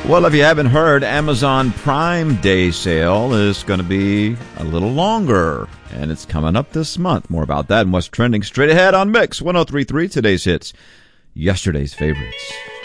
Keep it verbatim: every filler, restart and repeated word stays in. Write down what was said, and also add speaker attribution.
Speaker 1: Well, if you haven't heard, Amazon Prime Day sale is going to be a little longer, and it's coming up this month. More about that and what's trending straight ahead on Mix ten thirty-three, today's hits, yesterday's favorites.